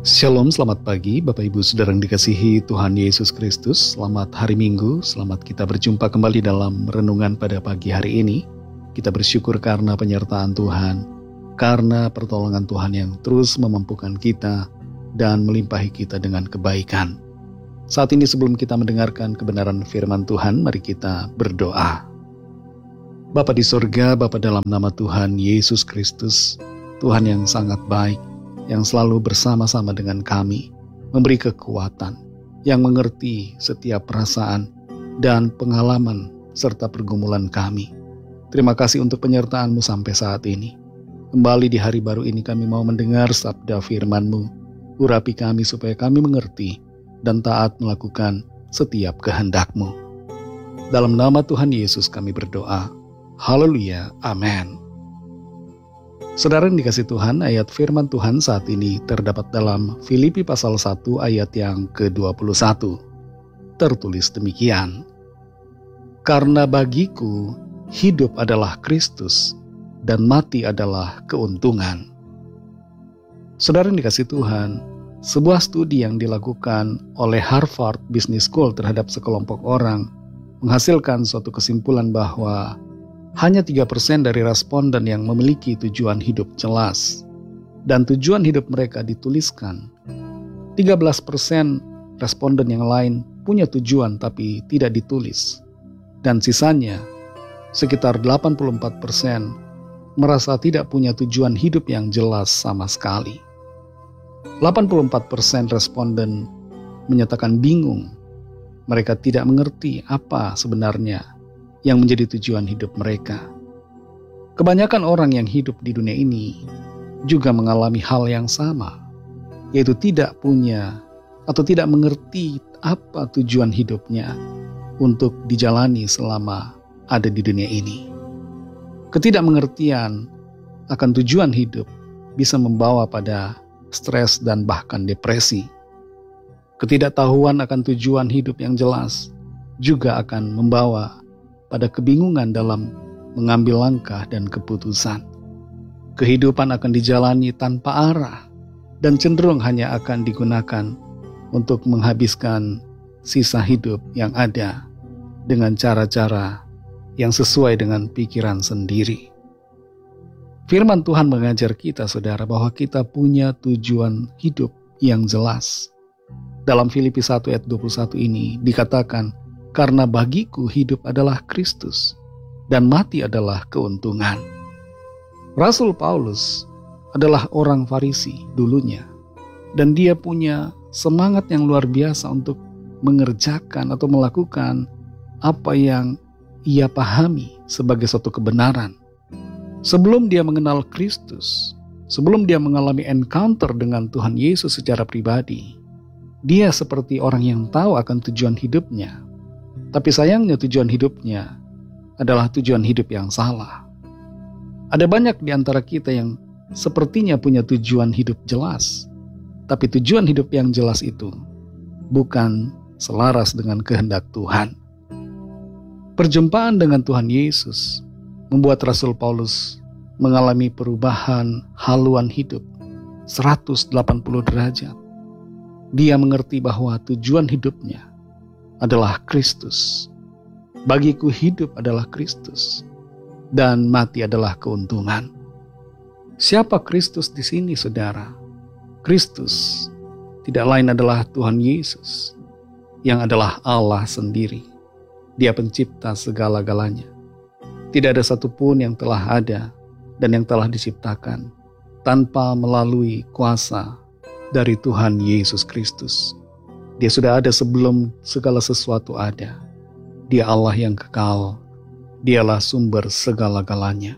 Shalom, selamat pagi Bapak Ibu Saudara yang dikasihi Tuhan Yesus Kristus. Selamat hari Minggu, selamat kita berjumpa kembali dalam renungan pada pagi hari ini. Kita bersyukur karena penyertaan Tuhan, karena pertolongan Tuhan yang terus memampukan kita dan melimpahi kita dengan kebaikan. Saat ini sebelum kita mendengarkan kebenaran firman Tuhan, mari kita berdoa. Bapa di sorga, Bapa dalam nama Tuhan Yesus Kristus, Tuhan yang sangat baik, yang selalu bersama-sama dengan kami, memberi kekuatan, yang mengerti setiap perasaan dan pengalaman serta pergumulan kami. Terima kasih untuk penyertaan-Mu sampai saat ini. Kembali di hari baru ini kami mau mendengar sabda firman-Mu. Urapi kami supaya kami mengerti dan taat melakukan setiap kehendak-Mu. Dalam nama Tuhan Yesus kami berdoa. Haleluya, amin. Saudara yang dikasih Tuhan, ayat firman Tuhan saat ini terdapat dalam Filipi pasal 1 ayat yang ke-21. Tertulis demikian. Karena bagiku hidup adalah Kristus dan mati adalah keuntungan. Saudara yang dikasih Tuhan, sebuah studi yang dilakukan oleh Harvard Business School terhadap sekelompok orang menghasilkan suatu kesimpulan bahwa hanya 3% dari responden yang memiliki tujuan hidup jelas, dan tujuan hidup mereka dituliskan. 13% responden yang lain punya tujuan tapi tidak ditulis, dan sisanya sekitar 84% merasa tidak punya tujuan hidup yang jelas sama sekali. 84% responden menyatakan bingung. Mereka tidak mengerti apa sebenarnya yang menjadi tujuan hidup mereka. Kebanyakan orang yang hidup di dunia ini juga mengalami hal yang sama, yaitu tidak punya atau tidak mengerti apa tujuan hidupnya untuk dijalani selama ada di dunia ini. Ketidakmengertian akan tujuan hidup bisa membawa pada stres dan bahkan depresi. Ketidaktahuan akan tujuan hidup yang jelas juga akan membawa pada kebingungan dalam mengambil langkah dan keputusan. Kehidupan akan dijalani tanpa arah dan cenderung hanya akan digunakan untuk menghabiskan sisa hidup yang ada dengan cara-cara yang sesuai dengan pikiran sendiri. Firman Tuhan mengajar kita, saudara, bahwa kita punya tujuan hidup yang jelas. Dalam Filipi 1 ayat 21 ini dikatakan, karena bagiku hidup adalah Kristus dan mati adalah keuntungan. Rasul Paulus adalah orang Farisi dulunya, dan dia punya semangat yang luar biasa untuk mengerjakan atau melakukan apa yang ia pahami sebagai suatu kebenaran. Sebelum dia mengenal Kristus, sebelum dia mengalami encounter dengan Tuhan Yesus secara pribadi, dia seperti orang yang tahu akan tujuan hidupnya. Tapi sayangnya tujuan hidupnya adalah tujuan hidup yang salah. Ada banyak di antara kita yang sepertinya punya tujuan hidup jelas, tapi tujuan hidup yang jelas itu bukan selaras dengan kehendak Tuhan. Perjumpaan dengan Tuhan Yesus membuat Rasul Paulus mengalami perubahan haluan hidup 180 derajat. Dia mengerti bahwa tujuan hidupnya adalah Kristus. Bagiku hidup adalah Kristus dan mati adalah keuntungan. Siapa Kristus di sini, saudara? Kristus tidak lain adalah Tuhan Yesus, yang adalah Allah sendiri. Dia pencipta segala-galanya. Tidak ada satupun yang telah ada dan yang telah diciptakan tanpa melalui kuasa dari Tuhan Yesus Kristus. Dia sudah ada sebelum segala sesuatu ada. Dia Allah yang kekal. Dialah sumber segala-galanya.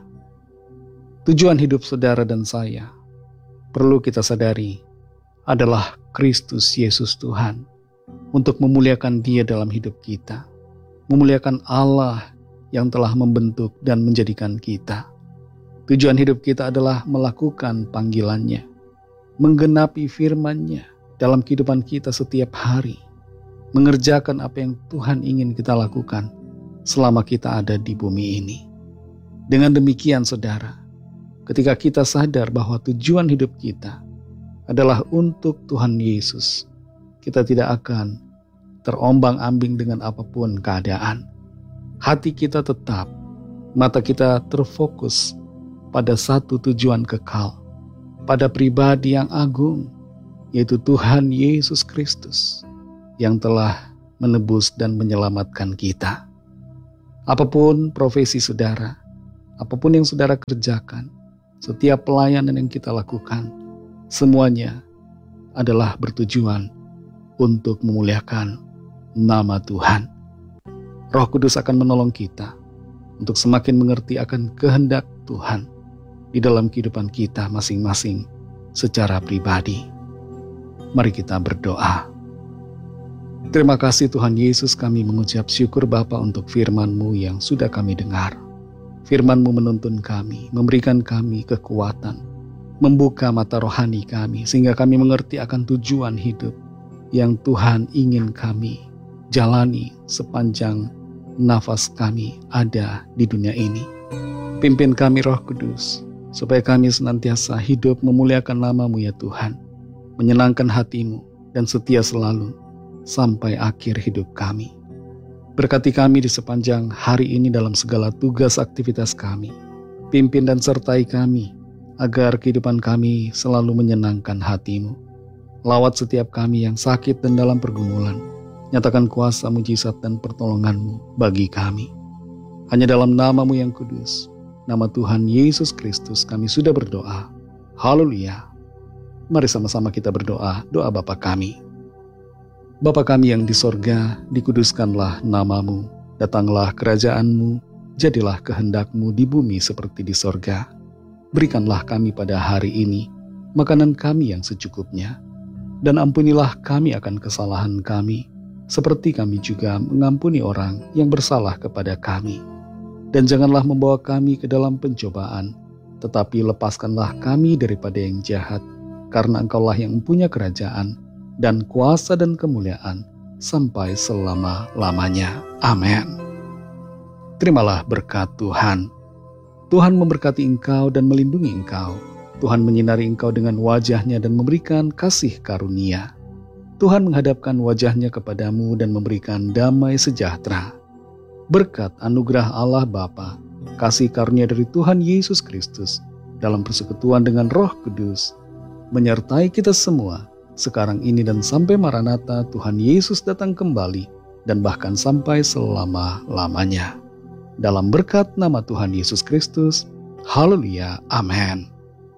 Tujuan hidup saudara dan saya, perlu kita sadari, adalah Kristus Yesus Tuhan. Untuk memuliakan Dia dalam hidup kita. Memuliakan Allah yang telah membentuk dan menjadikan kita. Tujuan hidup kita adalah melakukan panggilannya. Menggenapi firman-Nya dalam kehidupan kita setiap hari, mengerjakan apa yang Tuhan ingin kita lakukan selama kita ada di bumi ini. Dengan demikian, saudara, ketika kita sadar bahwa tujuan hidup kita adalah untuk Tuhan Yesus. Kita tidak akan terombang-ambing dengan apapun keadaan. Hati kita tetap, mata kita terfokus pada satu tujuan kekal, pada pribadi yang agung, yaitu Tuhan Yesus Kristus yang telah menebus dan menyelamatkan kita. Apapun profesi saudara, apapun yang saudara kerjakan, setiap pelayanan yang kita lakukan, semuanya adalah bertujuan untuk memuliakan nama Tuhan. Roh Kudus akan menolong kita untuk semakin mengerti akan kehendak Tuhan di dalam kehidupan kita masing-masing secara pribadi. Mari kita berdoa. Terima kasih Tuhan Yesus, kami mengucap syukur Bapa untuk firman-Mu yang sudah kami dengar. Firman-Mu menuntun kami, memberikan kami kekuatan, membuka mata rohani kami, sehingga kami mengerti akan tujuan hidup yang Tuhan ingin kami jalani sepanjang nafas kami ada di dunia ini. Pimpin kami Roh Kudus, supaya kami senantiasa hidup memuliakan nama-Mu ya Tuhan, menyenangkan hati-Mu dan setia selalu sampai akhir hidup kami. Berkati kami di sepanjang hari ini dalam segala tugas aktivitas kami. Pimpin dan sertai kami, agar kehidupan kami selalu menyenangkan hati-Mu. Lawat setiap kami yang sakit dan dalam pergumulan. Nyatakan kuasa, mujizat dan pertolongan-Mu bagi kami. Hanya dalam nama-Mu yang kudus, nama Tuhan Yesus Kristus, kami sudah berdoa. Haleluya. Mari sama-sama kita berdoa, doa Bapa kami. Bapa kami yang di sorga, dikuduskanlah nama-Mu, datanglah kerajaan-Mu, jadilah kehendak-Mu di bumi seperti di sorga. Berikanlah kami pada hari ini makanan kami yang secukupnya, dan ampunilah kami akan kesalahan kami, seperti kami juga mengampuni orang yang bersalah kepada kami. Dan janganlah membawa kami ke dalam pencobaan, tetapi lepaskanlah kami daripada yang jahat, karena Engkaulah yang mempunyai kerajaan, dan kuasa dan kemuliaan, sampai selama-lamanya. Amin. Terimalah berkat Tuhan. Tuhan memberkati engkau dan melindungi engkau. Tuhan menyinari engkau dengan wajah-Nya dan memberikan kasih karunia. Tuhan menghadapkan wajah-Nya kepadamu dan memberikan damai sejahtera. Berkat anugerah Allah Bapa, kasih karunia dari Tuhan Yesus Kristus, dalam persekutuan dengan Roh Kudus, menyertai kita semua, sekarang ini dan sampai Maranatha Tuhan Yesus datang kembali, dan bahkan sampai selama-lamanya. Dalam berkat nama Tuhan Yesus Kristus, haleluya, amin.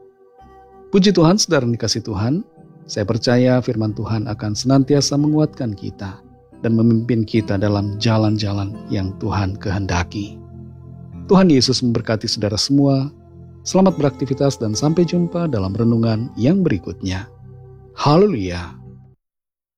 Puji Tuhan, saudara dikasihi Tuhan, saya percaya firman Tuhan akan senantiasa menguatkan kita dan memimpin kita dalam jalan-jalan yang Tuhan kehendaki. Tuhan Yesus memberkati saudara semua. Selamat beraktivitas dan sampai jumpa dalam renungan yang berikutnya. Haleluya.